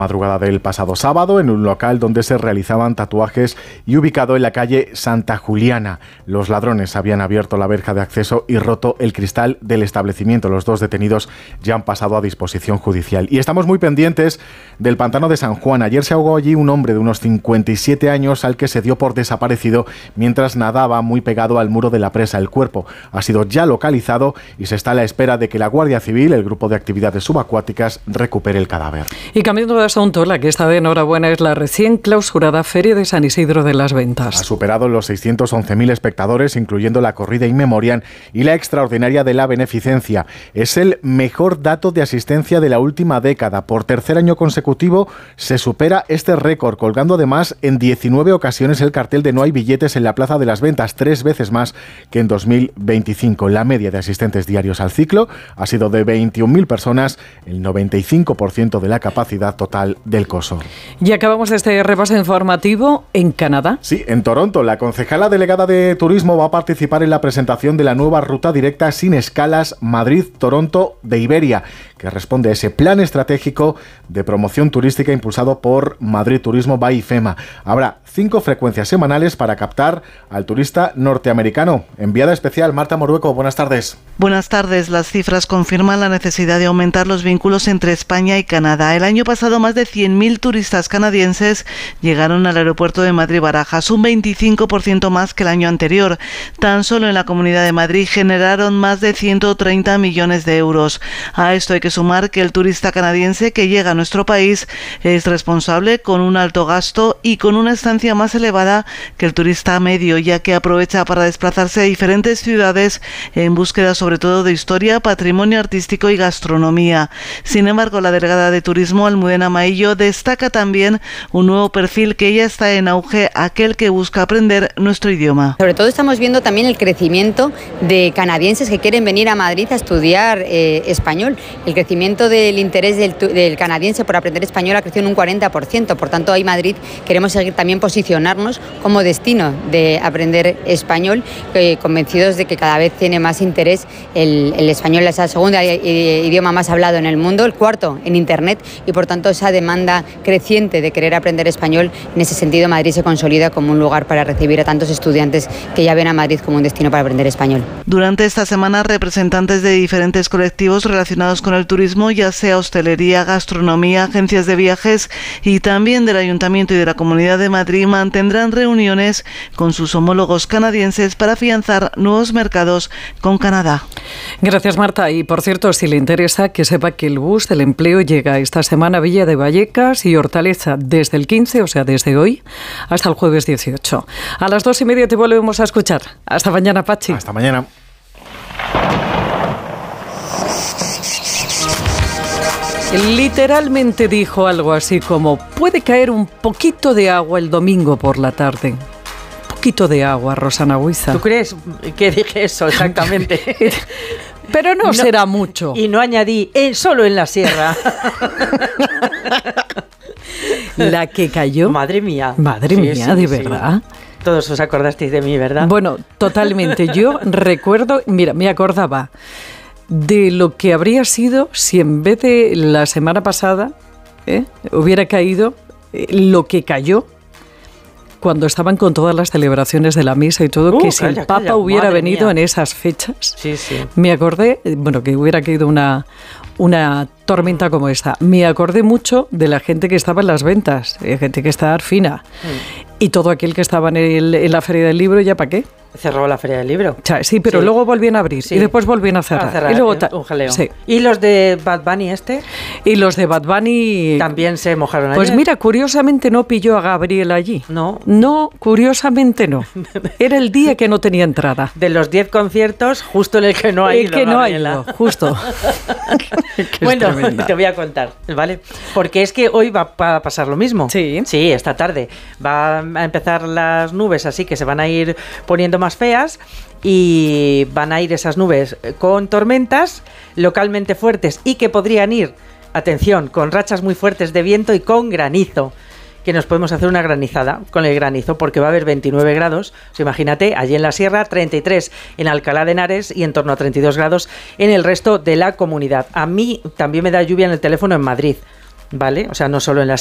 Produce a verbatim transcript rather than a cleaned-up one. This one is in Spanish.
Madrugada del pasado sábado en un local donde se realizaban tatuajes y ubicado en la calle Santa Juliana. Los ladrones habían abierto la verja de acceso y roto el cristal del establecimiento. Los dos detenidos ya han pasado a disposición judicial. Y estamos muy pendientes del pantano de San Juan. Ayer se ahogó allí un hombre de unos cincuenta y siete años al que se dio por desaparecido mientras nadaba muy pegado al muro de la presa. El cuerpo ha sido ya localizado y se está a la espera de que la Guardia Civil, el grupo de actividades subacuáticas, recupere el cadáver. Y cambiando de asunto, la que está de enhorabuena es la recién clausurada Feria de San Isidro de las Ventas. Ha superado los seiscientos once mil espectadores, incluyendo la corrida in memoriam y la extraordinaria de la beneficencia. Es el mejor dato de asistencia de la última década. Por tercer año consecutivo se supera este récord, colgando además en diecinueve ocasiones el cartel de no hay billetes en la Plaza de las Ventas, tres veces más que en dos mil veinticinco. La media de asistentes diarios al ciclo ha sido de veintiún mil personas, el noventa y cinco por ciento de la capacidad total del coso. Y acabamos este repaso informativo en Canadá. Sí, en Toronto, la concejala delegada de turismo va a participar en la presentación de la nueva ruta directa sin escalas Madrid-Toronto de Iberia, que responde a ese plan estratégico de promoción turística impulsado por Madrid Turismo by IFEMA. Habrá cinco frecuencias semanales para captar al turista norteamericano. Enviada especial, Marta Morueco, buenas tardes. Buenas tardes. Las cifras confirman la necesidad de aumentar los vínculos entre España y Canadá. El año pasado más de cien mil turistas canadienses llegaron al aeropuerto de Madrid-Barajas, un veinticinco por ciento más que el año anterior. Tan solo en la Comunidad de Madrid generaron más de ciento treinta millones de euros. A esto hay que sumar que el turista canadiense que llega a nuestro país es responsable con un alto gasto y con una estancia más elevada que el turista medio, ya que aprovecha para desplazarse a diferentes ciudades en búsqueda sobre todo de historia, patrimonio artístico y gastronomía. Sin embargo, la delegada de turismo, Almudena Maillo, destaca también un nuevo perfil que ya está en auge, aquel que busca aprender nuestro idioma. Sobre todo estamos viendo también el crecimiento de canadienses que quieren venir a Madrid a estudiar eh, español. El crecimiento del interés del, del canadiense por aprender español ha crecido en un cuarenta por ciento. Por tanto, hoy Madrid queremos seguir también posicionarnos como destino de aprender español, eh, convencidos de que cada vez tiene más interés el, el español, es el segundo idioma más hablado en el mundo, el cuarto en Internet, y por tanto esa demanda creciente de querer aprender español, en ese sentido Madrid se consolida como un lugar para recibir a tantos estudiantes que ya ven a Madrid como un destino para aprender español. Durante esta semana, representantes de diferentes colectivos relacionados con el turismo, ya sea hostelería, gastronomía, agencias de viajes y también del Ayuntamiento y de la Comunidad de Madrid, mantendrán reuniones con sus homólogos canadienses para afianzar nuevos mercados con Canadá. Gracias, Marta. Y por cierto, si le interesa, que sepa que el bus del empleo llega esta semana a Villa de Vallecas y Hortaleza desde el quince, o sea, desde hoy, hasta el jueves dieciocho. A las dos y media te volvemos a escuchar. Hasta mañana, Pachi. Hasta mañana. Literalmente dijo algo así como: puede caer un poquito de agua el domingo por la tarde. Un poquito de agua, Rosana Huiza. ¿Tú crees que dije eso exactamente? Pero no, no será mucho. Y no añadí, eh, solo en la sierra. La que cayó. Madre mía. Madre sí, mía, sí, de sí. verdad. Todos os acordasteis de mí, ¿verdad? Bueno, totalmente. Yo recuerdo, mira, me acordaba de lo que habría sido si en vez de la semana pasada ¿eh? hubiera caído eh, lo que cayó cuando estaban con todas las celebraciones de la misa y todo, uh, que si calla, el Papa calla, hubiera venido mía. en esas fechas, sí, sí. me acordé, bueno, que hubiera caído una, una tormenta como esta. Me acordé mucho de la gente que estaba en las ventas, de gente que estaba fina, mm. y todo aquel que estaba en, el, en la Feria del Libro, ¿ya para qué? Cerró la Feria del Libro. O sea, sí, pero sí. luego volvían a abrir sí. y después volvían a cerrar. A cerrar y luego ta- un jaleo. Sí. ¿Y los de Bad Bunny este? Y los de Bad Bunny... ¿También se mojaron ayer? Pues mira, curiosamente no pilló a Gabriel allí. No. No, curiosamente no. Era el día que no tenía entrada. De los diez conciertos, justo en el que no ha ido. El que no ha ido, justo. Bueno, te voy a contar, ¿vale? Porque es que hoy va a pasar lo mismo. Sí. Sí, esta tarde. Va a empezar las nubes, así que se van a ir poniendo más feas. Y van a ir esas nubes con tormentas localmente fuertes y que podrían ir, atención, con rachas muy fuertes de viento y con granizo, que nos podemos hacer una granizada con el granizo, porque va a haber veintinueve grados, o sea, imagínate, allí en la sierra, treinta y tres en Alcalá de Henares y en torno a treinta y dos grados en el resto de la comunidad. A mí también me da lluvia en el teléfono en Madrid. ¿vale? O sea, no solo en las